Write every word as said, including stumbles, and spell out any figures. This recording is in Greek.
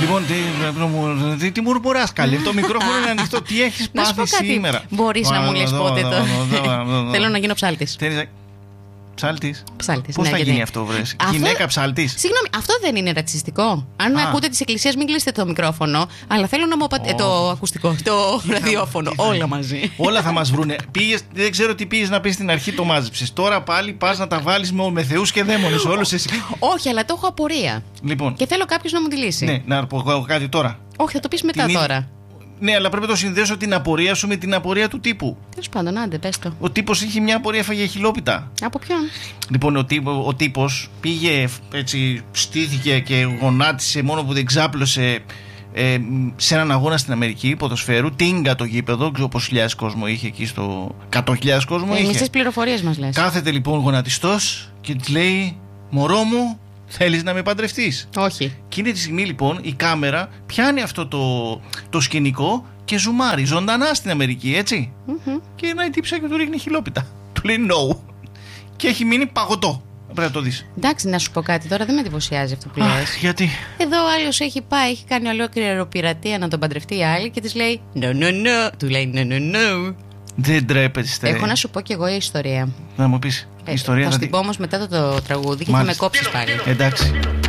Λοιπόν, τι, τι, τι μουρμουράς καλή. Το μικρόφωνο είναι ανοιχτό. Τι έχεις πάθει σήμερα? Μπορείς να μου λες πότε το. Θέλω να γίνω ψάλτης. Ψάλτης. Ψάλτης. Πώς ναι, θα γιατί... γίνει αυτό, βρες? Αυτό... Γυναίκα ψάλτης. Συγγνώμη, αυτό δεν είναι ρατσιστικό? Αν Α. ακούτε τις εκκλησίες, μην κλείσετε το μικρόφωνο. Αλλά θέλω να μου πάτε oh. το ακουστικό, το ραδιόφωνο. Όλα μαζί. Όλα θα μας βρούνε. Πήγες, δεν ξέρω τι πήγες να πεις στην αρχή, το μάζεψες. Τώρα πάλι πας να τα βάλεις με, με θεούς και δαίμονες. Όλους εσύ. Όχι, αλλά το έχω απορία. Λοιπόν. Και θέλω κάποιος να μου τη λύσει. Ναι, να πω κάτι τώρα. Όχι, θα το πεις μετά την... τώρα. Ναι, αλλά πρέπει να το συνδέσω την απορία σου με την απορία του τύπου. Τέλος πάντων, άντε, πες το. Ο τύπος είχε μια απορία, έφαγε χιλόπιτα. Από ποιον? Λοιπόν, ο, τύπο, ο τύπος πήγε έτσι, στήθηκε και γονάτισε μόνο που δεν ξάπλωσε ε, σε έναν αγώνα στην Αμερική ποδοσφαίρου. Τίνγκα το γήπεδο, ξέρω πόσους χιλιάδες κόσμο είχε εκεί στο. εκατό χιλιάδες κόσμο είχε. Μισές πληροφορίες μας λες. Κάθεται λοιπόν γονατιστός και της λέει: μωρό μου, θέλεις να με παντρευτείς? Όχι. Εκείνη τη στιγμή λοιπόν η κάμερα πιάνει αυτό το, το σκηνικό και ζουμάρει ζωντανά στην Αμερική, έτσι. Mm-hmm. Και ένα τύψα και του ρίχνει χιλόπιτα. Του λέει no. Και έχει μείνει παγωτό. Πρέπει να το δεις. Εντάξει, να σου πω κάτι τώρα, δεν με εντυπωσιάζει αυτό που λες. Γιατί? Εδώ ο άλλος έχει πάει, έχει κάνει ολόκληρη αεροπειρατεία να τον παντρευτεί η άλλη και της λέει no, no, no. Του λέει no, no, no. Δεν τρέπεστε. Έχω να σου πω κι εγώ η ιστορία. Να μου πεις. Ε, ιστορία θα θα σου την πω όμως μετά το, το τραγούδι και Μάλιστα. θα με κόψεις πάλι. Εντάξει.